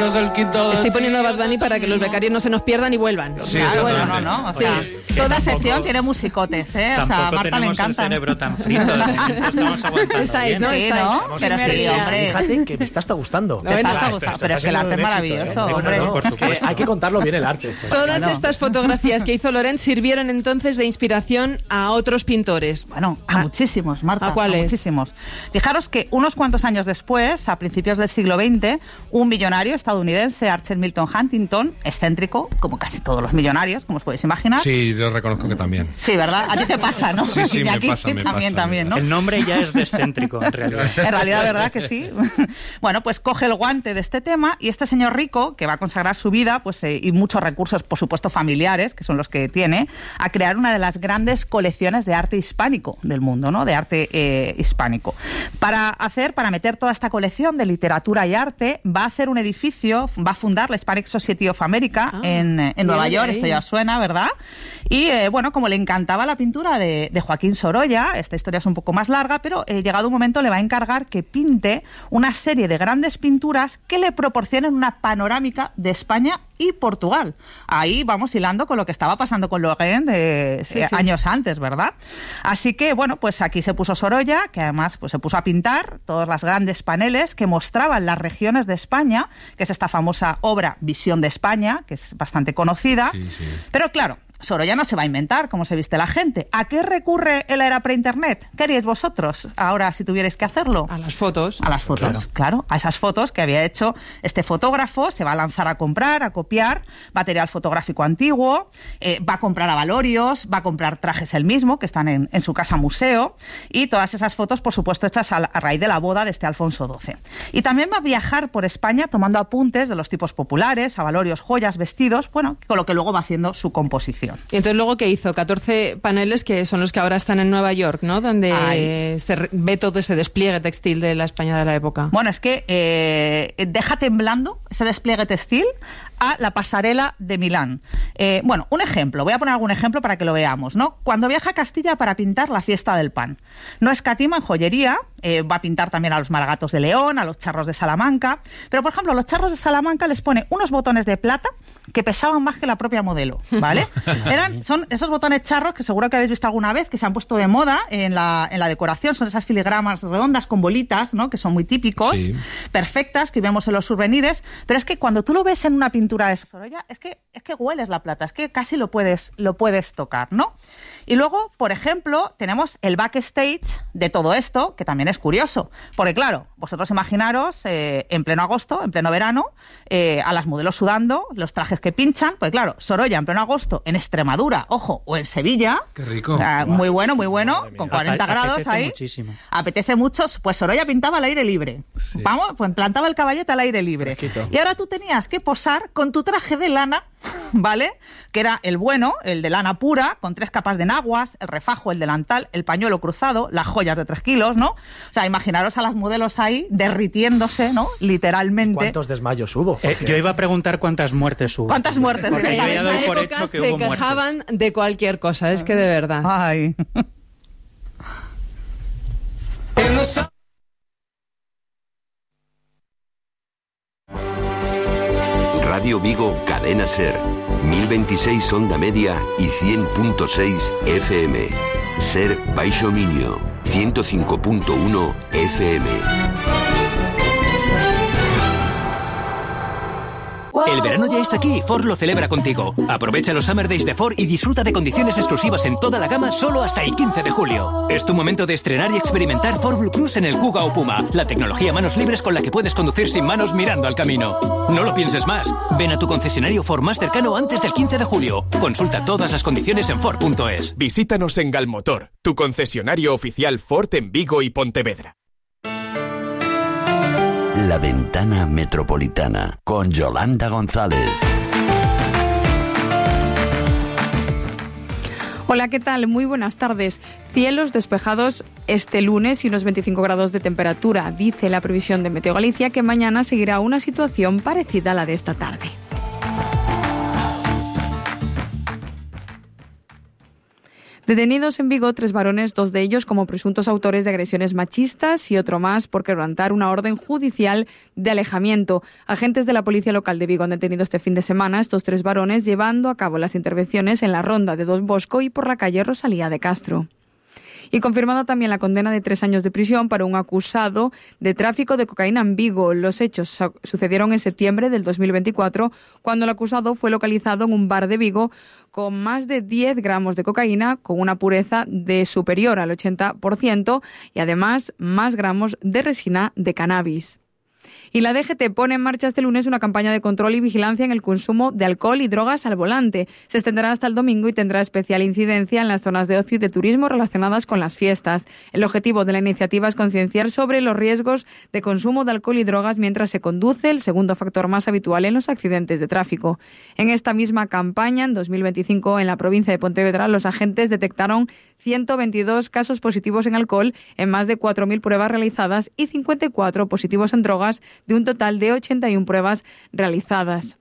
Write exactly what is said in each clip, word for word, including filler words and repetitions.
Estoy poniendo a Bad Bunny para que los becarios no se nos pierdan y vuelvan. Sí, claro, bueno, no, no. O sea, sí. Toda tampoco, sección tiene musicotes, ¿eh? O sea, a Marta le encanta. El cerebro tan frito, de momento estamos aguantando. Estáis, ¿no? Sí, Estáis. ¿no? Pero sí, hombre. Fíjate que me está hasta gustando. Te está hasta Bueno, gustando. esto Pero es que el arte es maravilloso, ¿eh? hombre. No, no, por Es que supuesto. hay que contarlo bien el arte. Todas Bueno. estas fotografías que hizo Laurent sirvieron entonces de inspiración a otros pintores. Bueno, a Ah. muchísimos, Marta. ¿A cuáles? muchísimos. Fijaros que unos cuantos años después, a principios del siglo veinte, un millonario estadounidense, Archer Milton Huntington, excéntrico, como casi todos los millonarios, como os podéis imaginar. Sí, yo reconozco que también. Sí, ¿verdad? A ti te pasa, ¿no? Sí, sí, Y me aquí pasa, me también, pasa, también, me ¿no? El nombre ya es de excéntrico, en realidad. En realidad, ¿verdad que sí? Bueno, pues coge el guante de este tema y este señor rico, que va a consagrar su vida pues, eh, y muchos recursos, por supuesto, familiares, que son los que tiene, a crear una de las grandes colecciones de arte hispánico del mundo, ¿no? De arte eh, hispánico. Para hacer, para meter toda esta colección de literatura y arte, va a hacer un edificio, va a fundar la Hispanic Society of America Ah, en, en Nueva bien York, ahí. esto ya os suena, ¿verdad? Y eh, bueno, como le encantaba la pintura de, de Joaquín Sorolla, esta historia es un poco más larga, pero eh, llegado un momento le va a encargar que pinte una serie de grandes pinturas que le proporcionen una panorámica de España y Portugal. Ahí vamos hilando con lo que estaba pasando con Laurent de, Sí, eh, sí. años antes, ¿verdad? Así que, bueno, pues aquí se puso Sorolla, que además pues, se puso a pintar todos los grandes paneles que mostraban las regiones de España, que es esta famosa obra Visión de España, que es bastante conocida. Sí, sí. Pero claro, Sorolla no se va a inventar cómo se viste la gente. ¿A qué recurre en la era pre-internet? ¿Qué haríais vosotros ahora si tuvierais que hacerlo? A las fotos. A las fotos, claro. claro, a esas fotos que había hecho este fotógrafo, se va a lanzar a comprar, a copiar material fotográfico antiguo, eh, va a comprar avalorios, va a comprar trajes él mismo, que están en, en su casa museo, y todas esas fotos, por supuesto, hechas a, la- a raíz de la boda de este Alfonso doce. Y también va a viajar por España tomando apuntes de los tipos populares, avalorios, joyas, vestidos, bueno, con lo que luego va haciendo su composición. Y entonces luego, ¿qué hizo? catorce paneles que son los que ahora están en Nueva York, ¿no? Donde Ay. se re- ve todo ese despliegue textil de la España de la época. Bueno, es que eh, deja temblando ese despliegue textil a la pasarela de Milán. Eh, bueno, un ejemplo, voy a poner algún ejemplo para que lo veamos, ¿no? Cuando viaja a Castilla para pintar la fiesta del pan, no escatima en joyería, eh, va a pintar también a los maragatos de León, a los charros de Salamanca, pero por ejemplo, a los charros de Salamanca les pone unos botones de plata que pesaban más que la propia modelo, ¿vale? Eran, son esos botones charros que seguro que habéis visto alguna vez, que se han puesto de moda en la, en la decoración, son esas filigramas redondas con bolitas, ¿no? Que son muy típicos, Sí. perfectas, que vemos en los souvenirs, pero es que cuando tú lo ves en una pintura de Sorolla, es que, es que hueles la plata, es que casi lo puedes, lo puedes tocar, ¿no? Y luego, por ejemplo, tenemos el backstage de todo esto, que también es curioso, porque claro, vosotros imaginaros eh, en pleno agosto, en pleno verano, eh, a las modelos sudando, los trajes que pinchan, pues claro, Sorolla en pleno agosto, en Extremadura, ojo, o en Sevilla, Qué rico. ah, muy bueno, muy bueno, Madre mía. con cuarenta Apa- grados apetece ahí. muchísimo. Apetece mucho, pues Sorolla pintaba al aire libre. Sí. Vamos, pues plantaba el caballete al aire libre. Fresquito. Y ahora tú tenías que posar con tu traje de lana, ¿vale? Que era el bueno, el de lana pura, con tres capas de enaguas, el refajo, el delantal, el pañuelo cruzado, las joyas de tres kilos, ¿no? O sea, imaginaros a las modelos ahí derritiéndose, ¿no? Literalmente. ¿Cuántos desmayos hubo? Eh, Porque- yo iba a preguntar cuántas muertes hubo. ¿Cuántas muertes? Porque yo En había En dado esa por época hecho que se hubo muertes. quejaban de cualquier cosa, es que de verdad. Ay. Radio Vigo, Cadena Ser, mil veintiséis onda media y cien punto seis F M. Ser Baixo Miño, ciento cinco punto uno F M. El verano ya está aquí y Ford lo celebra contigo. Aprovecha los Summer Days de Ford y disfruta de condiciones exclusivas en toda la gama solo hasta el quince de julio. Es tu momento de estrenar y experimentar Ford Blue Cruise en el Kuga o Puma, la tecnología manos libres con la que puedes conducir sin manos mirando al camino. No lo pienses más. Ven a tu concesionario Ford más cercano antes del quince de julio. Consulta todas las condiciones en Ford punto es. Visítanos en Galmotor, tu concesionario oficial Ford en Vigo y Pontevedra. La Ventana Metropolitana, con Yolanda González. Hola, ¿qué tal? Muy buenas tardes. Cielos despejados este lunes y unos veinticinco grados de temperatura. Dice la previsión de Meteo Galicia que mañana seguirá una situación parecida a la de esta tarde. Detenidos en Vigo tres varones, dos de ellos como presuntos autores de agresiones machistas y otro más por quebrantar una orden judicial de alejamiento. Agentes de la policía local de Vigo han detenido este fin de semana a estos tres varones llevando a cabo las intervenciones en la ronda de Dos Bosco y por la calle Rosalía de Castro. Y confirmada también la condena de tres años de prisión para un acusado de tráfico de cocaína en Vigo. Los hechos sucedieron en septiembre del dos mil veinticuatro, cuando el acusado fue localizado en un bar de Vigo con más de diez gramos de cocaína, con una pureza de superior al ochenta por ciento y además más gramos de resina de cannabis. Y la D G T pone en marcha este lunes una campaña de control y vigilancia en el consumo de alcohol y drogas al volante. Se extenderá hasta el domingo y tendrá especial incidencia en las zonas de ocio y de turismo relacionadas con las fiestas. El objetivo de la iniciativa es concienciar sobre los riesgos de consumo de alcohol y drogas mientras se conduce, el segundo factor más habitual en los accidentes de tráfico. En esta misma campaña, en dos mil veinticinco, en la provincia de Pontevedra, los agentes detectaron ciento veintidós casos positivos en alcohol en más de cuatro mil pruebas realizadas y cincuenta y cuatro positivos en drogas, de un total de ochenta y una pruebas realizadas.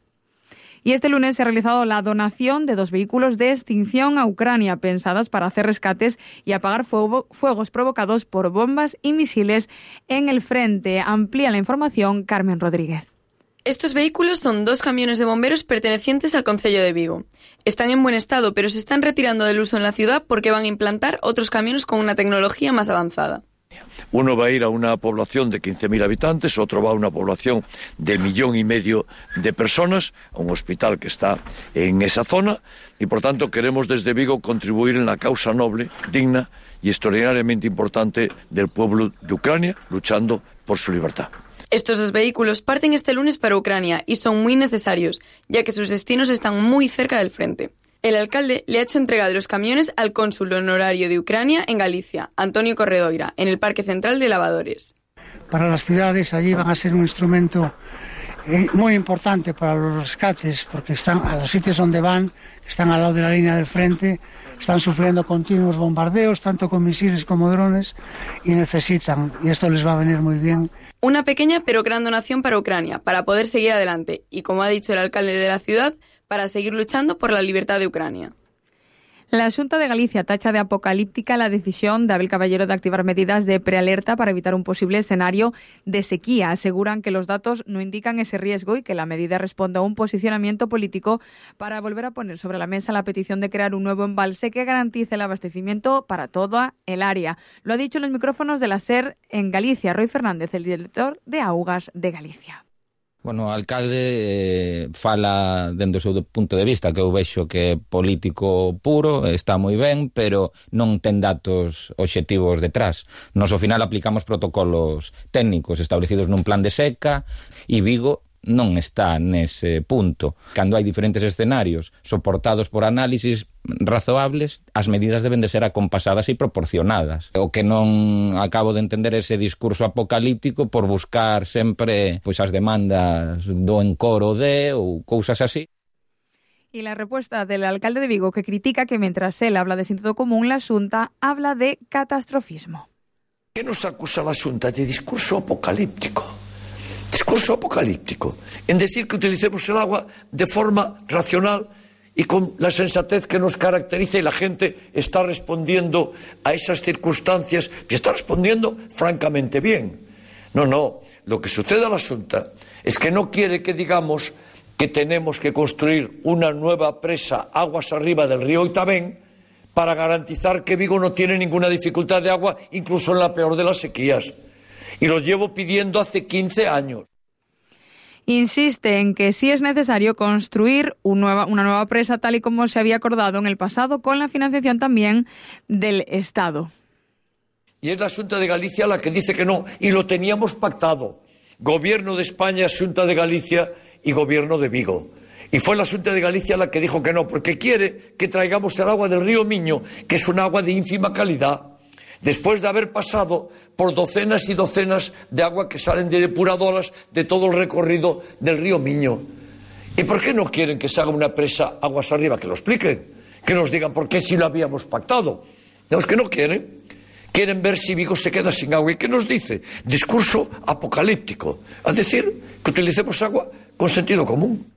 Y este lunes se ha realizado la donación de dos vehículos de extinción a Ucrania, pensadas para hacer rescates y apagar fuego, fuegos provocados por bombas y misiles en el frente. Amplía la información Carmen Rodríguez. Estos vehículos son dos camiones de bomberos pertenecientes al concello de Vigo. Están en buen estado, pero se están retirando del uso en la ciudad porque van a implantar otros camiones con una tecnología más avanzada. Uno va a ir a una población de quince mil habitantes, otro va a una población de millón y medio de personas, a un hospital que está en esa zona, y por tanto queremos desde Vigo contribuir en la causa noble, digna y extraordinariamente importante del pueblo de Ucrania, luchando por su libertad. Estos dos vehículos parten este lunes para Ucrania y son muy necesarios, ya que sus destinos están muy cerca del frente. El alcalde le ha hecho entrega de los camiones al cónsul honorario de Ucrania en Galicia, Antonio Corredoira, en el Parque Central de Lavadores. Para las ciudades allí van a ser un instrumento eh, muy importante para los rescates, porque están a los sitios donde van, están al lado de la línea del frente, están sufriendo continuos bombardeos, tanto con misiles como drones, y necesitan, y esto les va a venir muy bien. Una pequeña pero gran donación para Ucrania, para poder seguir adelante, y como ha dicho el alcalde de la ciudad, para seguir luchando por la libertad de Ucrania. La Xunta de Galicia tacha de apocalíptica la decisión de Abel Caballero de activar medidas de prealerta para evitar un posible escenario de sequía. Aseguran que los datos no indican ese riesgo y que la medida responde a un posicionamiento político para volver a poner sobre la mesa la petición de crear un nuevo embalse que garantice el abastecimiento para toda el área. Lo ha dicho en los micrófonos de la SER en Galicia, Roy Fernández, el director de Augas de Galicia. Bueno, o alcalde eh, fala dende o seu punto de vista, que eu vexo que é político puro, está moi ben, pero non ten datos obxectivos detrás. Nos ao final aplicamos protocolos técnicos establecidos nun plan de seca e Vigo non está nese punto. Cando hai diferentes escenarios soportados por análisis razoables, as medidas deben de ser acompasadas e proporcionadas. O que non acabo de entender ese discurso apocalíptico por buscar sempre pois as demandas do encoro de ou cousas así. Y la respuesta del alcalde de Vigo, que critica que mientras él habla de sentido común, la Xunta habla de catastrofismo. ¿Qué nos acusa la Xunta? De discurso apocalíptico. Discurso apocalíptico, en decir que utilicemos el agua de forma racional y con la sensatez que nos caracteriza, y la gente está respondiendo a esas circunstancias y está respondiendo francamente bien. No, no, lo que sucede a la Xunta es que no quiere que digamos que tenemos que construir una nueva presa aguas arriba del río Oitabén para garantizar que Vigo no tiene ninguna dificultad de agua, incluso en la peor de las sequías. Y lo llevo pidiendo hace quince años. Insiste en que sí es necesario construir un nueva, una nueva presa tal y como se había acordado en el pasado, con la financiación también del Estado. Y es la Xunta de Galicia la que dice que no, y lo teníamos pactado. Gobierno de España, Xunta de Galicia y Gobierno de Vigo. Y fue la Xunta de Galicia la que dijo que no, porque quiere que traigamos el agua del río Miño, que es un agua de ínfima calidad, después de haber pasado por docenas y docenas de agua que salen de depuradoras de todo el recorrido del río Miño. ¿Y por qué no quieren que se haga una presa aguas arriba? Que lo expliquen, que nos digan por qué si lo habíamos pactado. No, es que no quieren. Quieren ver si Vigo se queda sin agua. ¿Y qué nos dice? Discurso apocalíptico. Es decir, que utilicemos agua con sentido común.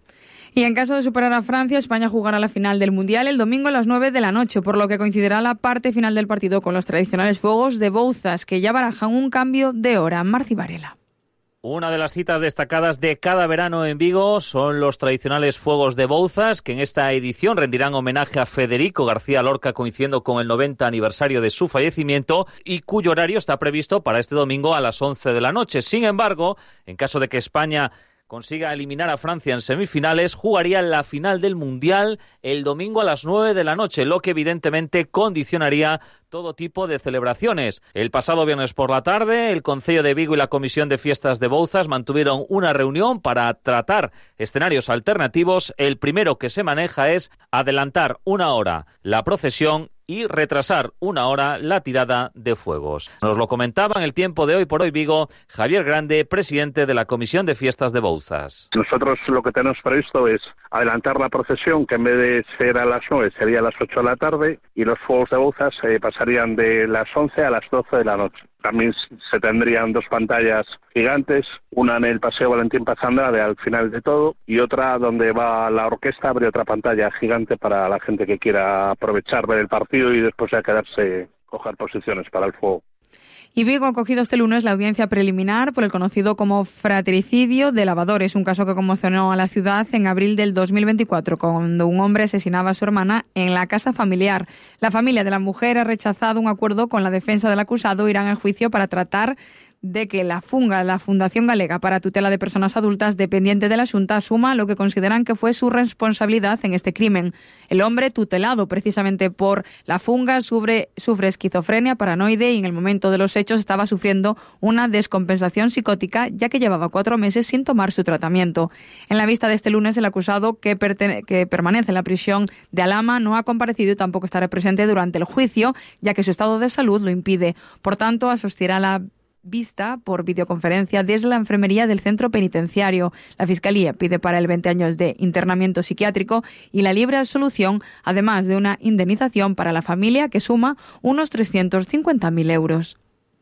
Y en caso de superar a Francia, España jugará la final del Mundial el domingo a las nueve de la noche, por lo que coincidirá la parte final del partido con los tradicionales fuegos de Bouzas, que ya barajan un cambio de hora. Marci Varela. Una de las citas destacadas de cada verano en Vigo son los tradicionales fuegos de Bouzas, que en esta edición rendirán homenaje a Federico García Lorca, coincidiendo con el noventa aniversario de su fallecimiento, y cuyo horario está previsto para este domingo a las once de la noche. Sin embargo, en caso de que España consiga eliminar a Francia en semifinales, jugaría la final del Mundial el domingo a las nueve de la noche, lo que evidentemente condicionaría todo tipo de celebraciones. El pasado viernes por la tarde, el Concello de Vigo y la Comisión de Fiestas de Bouzas mantuvieron una reunión para tratar escenarios alternativos. El primero que se maneja es adelantar una hora la procesión y retrasar una hora la tirada de fuegos. Nos lo comentaba en el Tiempo de Hoy por Hoy Vigo Javier Grande, presidente de la Comisión de Fiestas de Bouzas. Nosotros lo que tenemos previsto es adelantar la procesión, que en vez de ser a las nueve sería a las ocho de la tarde, y los fuegos de Bouzas eh, pasarían de las once a las doce de la noche. También se tendrían dos pantallas gigantes, una en el Paseo Valentín Paz Andrade al final de todo y otra donde va la orquesta. Habría otra pantalla gigante para la gente que quiera aprovechar, ver el partido y después ya quedarse, coger posiciones para el fuego. Y Vigo ha acogido este lunes la audiencia preliminar por el conocido como fratricidio de Lavadores, un caso que conmocionó a la ciudad en abril del dos mil veinticuatro, cuando un hombre asesinaba a su hermana en la casa familiar. La familia de la mujer ha rechazado un acuerdo con la defensa del acusado. Irán a juicio para tratar de que la Funga, la Fundación Galega para Tutela de Personas Adultas, dependiente de la Xunta, asuma lo que consideran que fue su responsabilidad en este crimen. El hombre, tutelado precisamente por la Funga, sufre, sufre esquizofrenia paranoide y en el momento de los hechos estaba sufriendo una descompensación psicótica, ya que llevaba cuatro meses sin tomar su tratamiento. En la vista de este lunes, el acusado, que, pertene- que permanece en la prisión de Alhama, no ha comparecido y tampoco estará presente durante el juicio, ya que su estado de salud lo impide. Por tanto, asistirá a la vista por videoconferencia desde la enfermería del centro penitenciario. La Fiscalía pide para él veinte años de internamiento psiquiátrico y la libre absolución, además de una indemnización para la familia que suma unos trescientos cincuenta mil euros.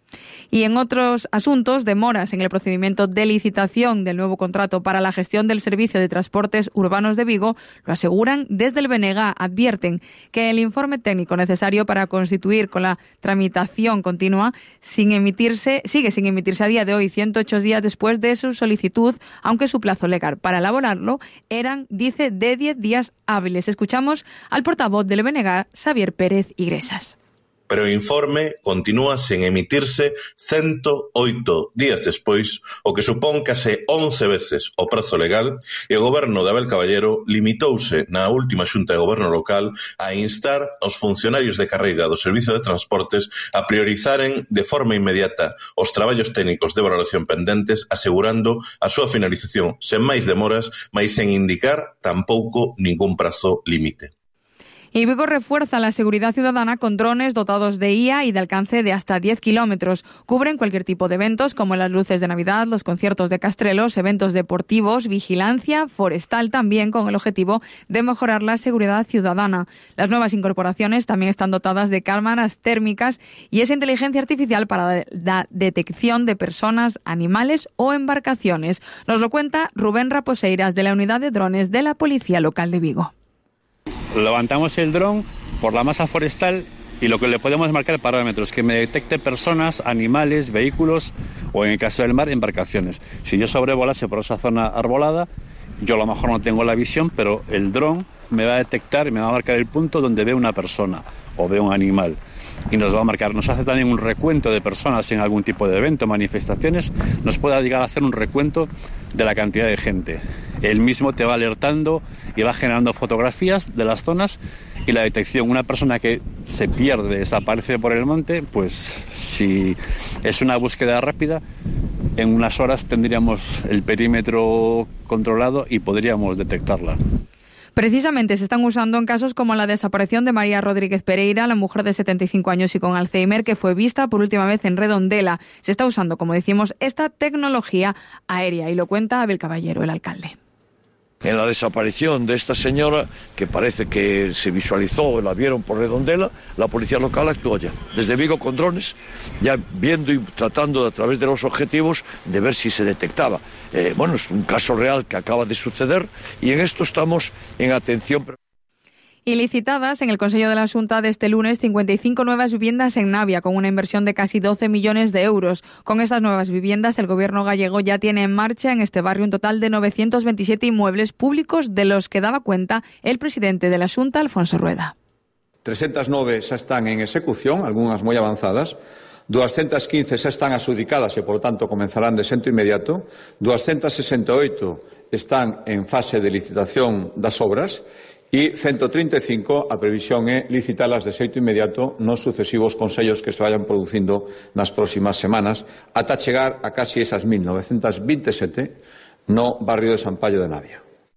Y en otros asuntos, demoras en el procedimiento de licitación del nuevo contrato para la gestión del servicio de transportes urbanos de Vigo, lo aseguran desde el B N G. Advierten que el informe técnico necesario para constituir con la tramitación continua sin emitirse, sigue sin emitirse a día de hoy, ciento ocho días después de su solicitud, aunque su plazo legal para elaborarlo eran, dice, de diez días hábiles. Escuchamos al portavoz del B N G, Xavier Pérez Iglesias. Pero o informe continúa sen emitirse ciento oito días despois, o que supón case once veces o prazo legal, e o goberno de Abel Caballero limitouse na última xunta de goberno local a instar aos funcionarios de carreira do Servicio de Transportes a priorizaren de forma inmediata os traballos técnicos de valoración pendentes, asegurando a súa finalización sen máis demoras, mais sen indicar tampouco ningún prazo límite. Y Vigo refuerza la seguridad ciudadana con drones dotados de I A y de alcance de hasta diez kilómetros. Cubren cualquier tipo de eventos como las luces de Navidad, los conciertos de Castrelos, eventos deportivos, vigilancia forestal también, con el objetivo de mejorar la seguridad ciudadana. Las nuevas incorporaciones también están dotadas de cámaras térmicas y esa inteligencia artificial para la detección de personas, animales o embarcaciones. Nos lo cuenta Rubén Raposeiras, de la unidad de drones de la Policía Local de Vigo. Levantamos el dron por la masa forestal y lo que le podemos marcar parámetros, que me detecte personas, animales, vehículos o, en el caso del mar, embarcaciones. Si yo sobrevolase por esa zona arbolada, yo a lo mejor no tengo la visión, pero el dron me va a detectar y me va a marcar el punto donde ve una persona o ve un animal. Y nos va a marcar, nos hace también un recuento de personas en algún tipo de evento, manifestaciones, nos puede llegar a hacer un recuento de la cantidad de gente. Él mismo te va alertando y va generando fotografías de las zonas y la detección. Una persona que se pierde, desaparece por el monte, pues si es una búsqueda rápida, en unas horas tendríamos el perímetro controlado y podríamos detectarla. Precisamente se están usando en casos como la desaparición de María Rodríguez Pereira, la mujer de setenta y cinco años y con Alzheimer, que fue vista por última vez en Redondela. Se está usando, como decimos, esta tecnología aérea y lo cuenta Abel Caballero, el alcalde. En la desaparición de esta señora, que parece que se visualizó, la vieron por Redondela, la policía local actuó ya, desde Vigo con drones, ya viendo y tratando a través de los objetivos de ver si se detectaba. Eh, bueno, es un caso real que acaba de suceder y en esto estamos en atención. Y licitadas en el Consejo de la Xunta de este lunes cincuenta y cinco nuevas viviendas en Navia, con una inversión de casi doce millones de euros. Con estas nuevas viviendas, el gobierno gallego ya tiene en marcha en este barrio un total de novecientos veintisiete inmuebles públicos, de los que daba cuenta el presidente de la Xunta, Alfonso Rueda. trescientas nueve xa están en execución, algunhas moi avanzadas. doscientas quince xa están adxudicadas e, por tanto, comenzarán de xento inmediato. doscientas sesenta e oito están en fase de licitación das obras. E ciento treinta e cinco, a previsión é licitalas de xeito inmediato nos sucesivos consellos que se vayan producindo nas próximas semanas, ata chegar a casi esas mil novecentas veintisiete no barrio de San Paio de Navia.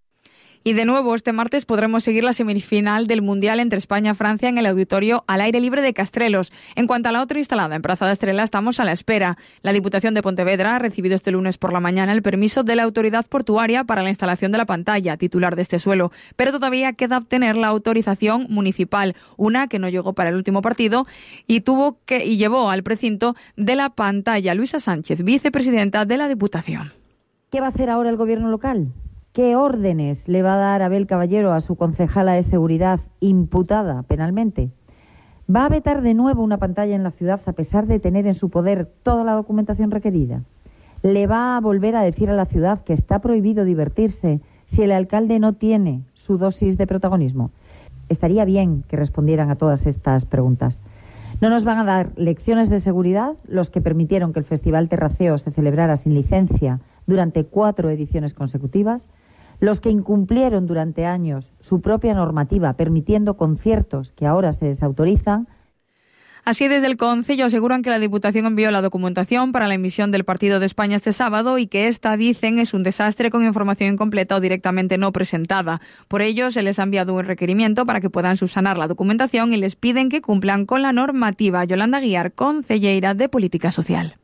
Y de nuevo, este martes podremos seguir la semifinal del Mundial entre España y Francia en el auditorio al aire libre de Castrelos. En cuanto a la otra instalada en Praza da Estrela, estamos a la espera. La Diputación de Pontevedra ha recibido este lunes por la mañana el permiso de la autoridad portuaria para la instalación de la pantalla titular de este suelo, pero todavía queda obtener la autorización municipal, una que no llegó para el último partido y tuvo que y llevó al precinto de la pantalla. Luisa Sánchez, vicepresidenta de la Diputación. ¿Qué va a hacer ahora el gobierno local? ¿Qué órdenes le va a dar Abel Caballero a su concejala de seguridad imputada penalmente? ¿Va a vetar de nuevo una pantalla en la ciudad a pesar de tener en su poder toda la documentación requerida? ¿Le va a volver a decir a la ciudad que está prohibido divertirse si el alcalde no tiene su dosis de protagonismo? Estaría bien que respondieran a todas estas preguntas. No nos van a dar lecciones de seguridad los que permitieron que el Festival Terraceo se celebrara sin licencia durante cuatro ediciones consecutivas, los que incumplieron durante años su propia normativa permitiendo conciertos que ahora se desautorizan. Así, desde el Concello aseguran que la Diputación envió la documentación para la emisión del Partido de España este sábado y que esta, dicen, es un desastre con información incompleta o directamente no presentada. Por ello, se les ha enviado un requerimiento para que puedan subsanar la documentación y les piden que cumplan con la normativa. Yolanda Guiar, concelleira de Política Social.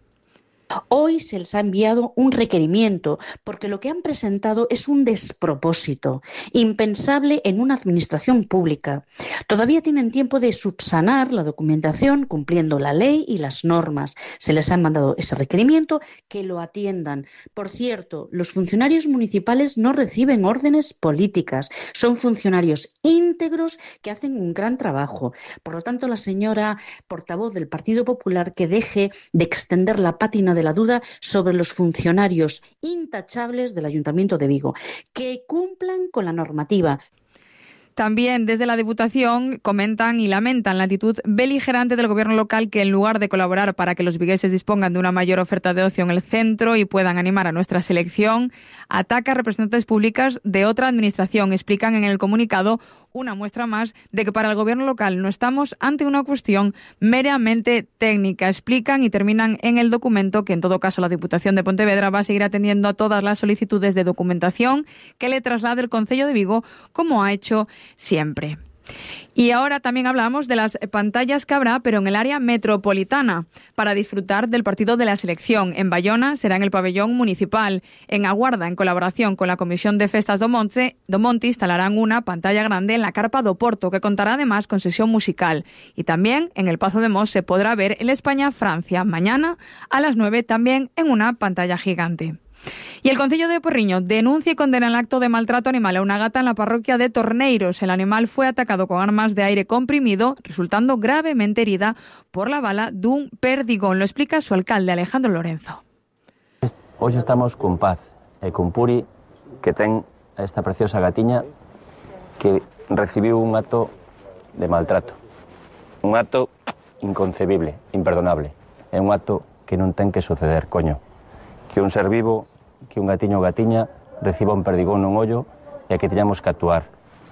Hoy se les ha enviado un requerimiento porque lo que han presentado es un despropósito impensable en una administración pública. Todavía tienen tiempo de subsanar la documentación cumpliendo la ley y las normas. Se les ha mandado ese requerimiento, que lo atiendan. Por cierto, los funcionarios municipales no reciben órdenes políticas, son funcionarios íntegros que hacen un gran trabajo. Por lo tanto, la señora portavoz del Partido Popular que deje de extender la pátina de la duda sobre los funcionarios intachables del Ayuntamiento de Vigo, que cumplan con la normativa. También desde la Diputación comentan y lamentan la actitud beligerante del gobierno local, que en lugar de colaborar para que los vigueses dispongan de una mayor oferta de ocio en el centro y puedan animar a nuestra selección, ataca a representantes públicas de otra administración. Explican en el comunicado una muestra más de que para el gobierno local no estamos ante una cuestión meramente técnica. Explican y terminan en el documento que en todo caso la Diputación de Pontevedra va a seguir atendiendo a todas las solicitudes de documentación que le traslade el Concello de Vigo, como ha hecho siempre. Y ahora también hablamos de las pantallas que habrá, pero en el área metropolitana, para disfrutar del partido de la selección. En Bayona será en el pabellón municipal. En Aguarda, en colaboración con la Comisión de Festas do Monte, do Monte, instalarán una pantalla grande en la Carpa do Porto, que contará además con sesión musical. Y también en el Pazo de Mos se podrá ver el España-Francia mañana a las nueve, también en una pantalla gigante. Y el Concello de Porriño denuncia y condena el acto de maltrato animal a una gata en la parroquia de Torneiros. El animal fue atacado con armas de aire comprimido, resultando gravemente herida por la bala dun perdigón. Lo explica su alcalde, Alejandro Lorenzo. Hoy estamos con Paz e con Puri, que ten esta preciosa gatiña que recibiu un acto de maltrato. Un acto inconcebible, imperdonable. É un acto que non ten que suceder, coño. Que un ser vivo, que un gatiño ou gatiña reciba un perdigón nun ollo e que teñamos que actuar.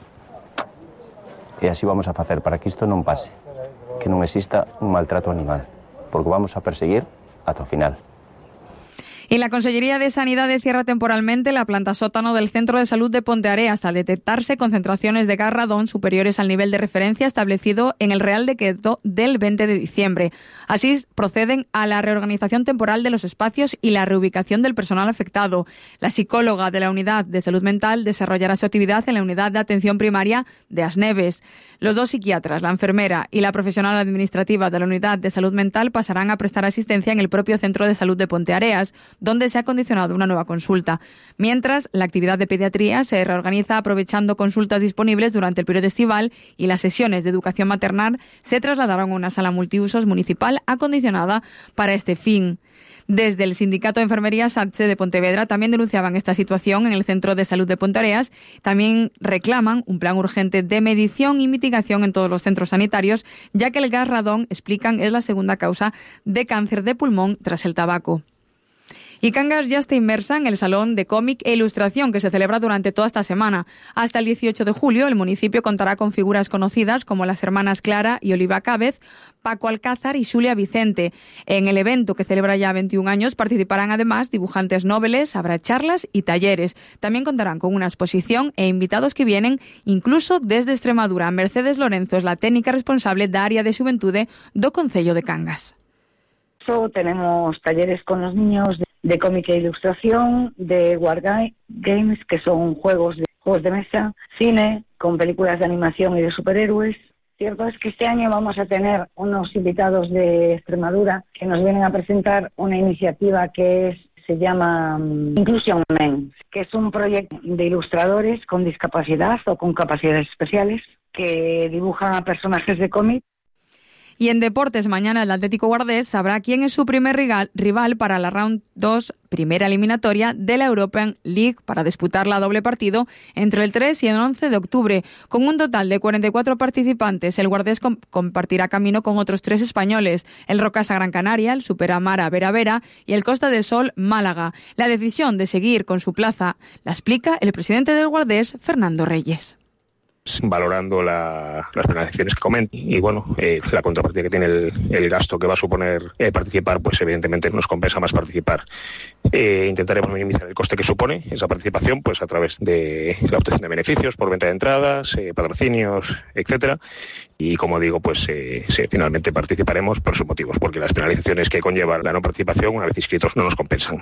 E así vamos a facer para que isto non pase, que non exista un maltrato animal, porque vamos a perseguir ata o final. Y la Consellería de Sanidad cierra temporalmente la planta sótano del Centro de Salud de Ponteareas al detectarse concentraciones de gas radón superiores al nivel de referencia establecido en el Real Decreto del veinte de diciembre. Así proceden a la reorganización temporal de los espacios y la reubicación del personal afectado. La psicóloga de la Unidad de Salud Mental desarrollará su actividad en la Unidad de Atención Primaria de As Neves. Los dos psiquiatras, la enfermera y la profesional administrativa de la Unidad de Salud Mental pasarán a prestar asistencia en el propio Centro de Salud de Ponteareas, donde se ha condicionado una nueva consulta. Mientras, la actividad de pediatría se reorganiza aprovechando consultas disponibles durante el periodo estival y las sesiones de educación maternal se trasladaron a una sala multiusos municipal acondicionada para este fin. Desde el Sindicato de Enfermería SATSE de Pontevedra también denunciaban esta situación en el Centro de Salud de Ponteareas. También reclaman un plan urgente de medición y mitigación en todos los centros sanitarios, ya que el gas radón, explican, es la segunda causa de cáncer de pulmón tras el tabaco. Y Cangas ya está inmersa en el Salón de Cómic e Ilustración que se celebra durante toda esta semana. Hasta el dieciocho de julio, el municipio contará con figuras conocidas como las hermanas Clara y Oliva Cábez, Paco Alcázar y Xulia Vicente. En el evento, que celebra ya veintiún años, participarán además dibujantes noveles, habrá charlas y talleres. También contarán con una exposición e invitados que vienen incluso desde Extremadura. Mercedes Lorenzo es la técnica responsable da área de xuventude do Concello de Cangas. Tenemos talleres con los niños de, de cómic e ilustración, de War Games, que son juegos de, juegos de mesa, cine, con películas de animación y de superhéroes. Cierto es que este año vamos a tener unos invitados de Extremadura que nos vienen a presentar una iniciativa que es, se llama um, Inclusion Men, que es un proyecto de ilustradores con discapacidad o con capacidades especiales que dibujan a personajes de cómic. Y en deportes, mañana el Atlético Guardés sabrá quién es su primer rival para la Round dos, primera eliminatoria de la European League, para disputar la doble partido entre el tres y el once de octubre. Con un total de cuarenta y cuatro participantes, el Guardés com- compartirá camino con otros tres españoles, el Rocasa Gran Canaria, el Superamara Vera Vera y el Costa del Sol Málaga. La decisión de seguir con su plaza la explica el presidente del Guardés, Fernando Reyes. Valorando la, las penalizaciones que comenta y bueno, eh, la contrapartida que tiene el, el gasto que va a suponer eh, participar, pues evidentemente nos compensa más participar. Eh, intentaremos minimizar el coste que supone esa participación, pues a través de la obtención de beneficios por venta de entradas, eh, patrocinios, etcétera. Y como digo, pues eh, sí, finalmente participaremos por sus motivos, porque las penalizaciones que conlleva la no participación, una vez inscritos, no nos compensan.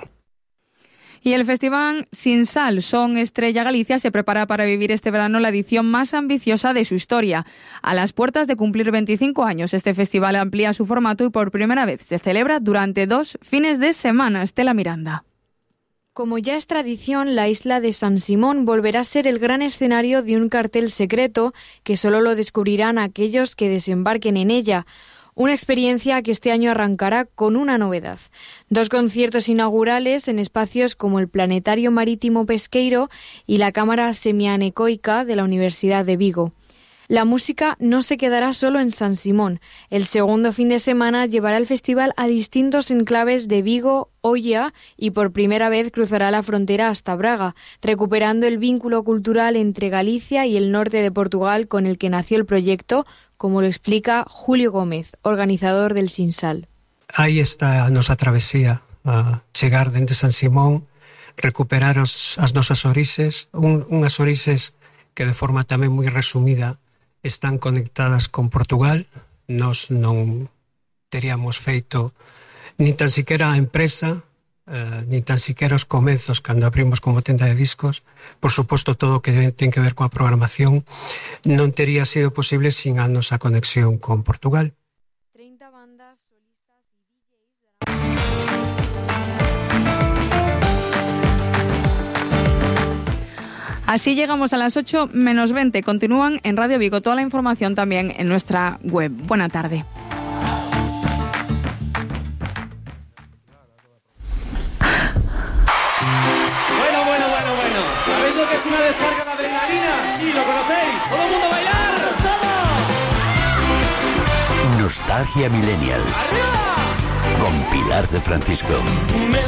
Y el Festival Sin Sal, Son Estrella Galicia se prepara para vivir este verano la edición más ambiciosa de su historia. A las puertas de cumplir veinticinco años, este festival amplía su formato y por primera vez se celebra durante dos fines de semana. Estela Miranda. Como ya es tradición, la isla de San Simón volverá a ser el gran escenario de un cartel secreto que solo lo descubrirán aquellos que desembarquen en ella. Una experiencia que este año arrancará con una novedad. Dos conciertos inaugurales en espacios como el Planetario Marítimo Pesqueiro y la Cámara Semianecoica de la Universidad de Vigo. La música no se quedará solo en San Simón. El segundo fin de semana llevará el festival a distintos enclaves de Vigo, Oia y por primera vez cruzará la frontera hasta Braga, recuperando el vínculo cultural entre Galicia y el norte de Portugal con el que nació el proyecto, como lo explica Julio Gómez, organizador del Sinsal. Aí está a nosa travesía, a chegar dende San Simón, recuperar os, as nosas orixes, un, unhas orixes que de forma tamén moi resumida están conectadas con Portugal. Nos non teríamos feito nin tan siquiera a empresa, eh, nin tan siquiera os comenzos cando abrimos como tenda de discos. Por suposto, todo o que ten que ver coa programación non tería sido posible sin a nosa conexión con Portugal. Así llegamos a las ocho menos veinte. Continúan en Radio Vigo. Toda la información también en nuestra web. Buena tarde. Bueno, bueno, bueno, bueno. ¿Sabéis lo que es una descarga de adrenalina? Sí, lo conocéis. ¡Todo el mundo a bailar! ¡Todo! Nostalgia Millennial. ¡Arriba! Con Pilar de Francisco.